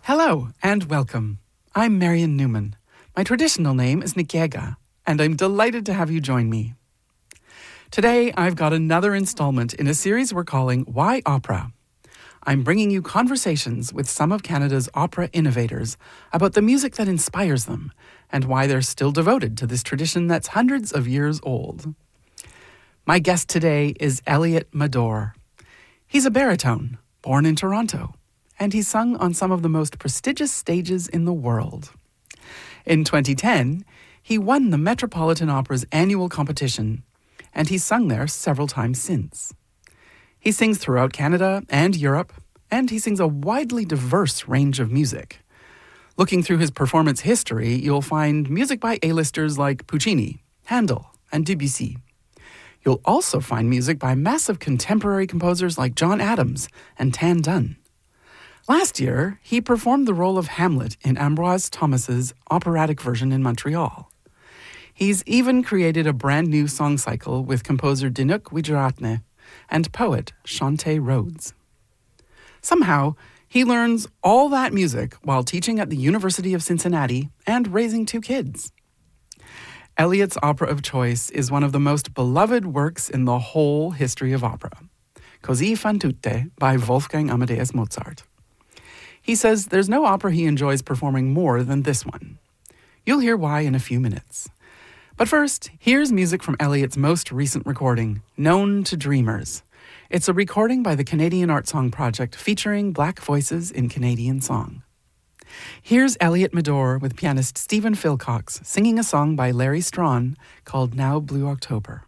Hello and welcome. I'm Marion Newman. My traditional name is Nikega, and I'm delighted to have you join me. Today, I've got another installment in a series we're calling Why Opera? I'm bringing you conversations with some of Canada's opera innovators about the music that inspires them and why they're still devoted to this tradition that's hundreds of years old. My guest today is Elliott Madore. He's a baritone, born in Toronto, and he's sung on some of the most prestigious stages in the world. In 2010, he won the Metropolitan Opera's annual competition, and he's sung there several times since. He sings throughout Canada and Europe, and he sings a widely diverse range of music. Looking through his performance history, you'll find music by A-listers like Puccini, Handel, and Debussy. You'll also find music by massive contemporary composers like John Adams and Tan Dun. Last year, he performed the role of Hamlet in Ambroise Thomas's operatic version in Montreal. He's even created a brand new song cycle with composer Dinuk Wijeratne and poet Shante Rhodes. Somehow, he learns all that music while teaching at the University of Cincinnati and raising 2 kids. Elliott's opera of choice is one of the most beloved works in the whole history of opera, Così fan tutte by Wolfgang Amadeus Mozart. He says there's no opera he enjoys performing more than this one. You'll hear why in a few minutes. But first, here's music from Elliott's most recent recording, Known to Dreamers. It's a recording by the Canadian Art Song Project featuring Black voices in Canadian song. Here's Elliott Madore with pianist Stephen Philcox singing a song by Larry Strawn called Now Blue October.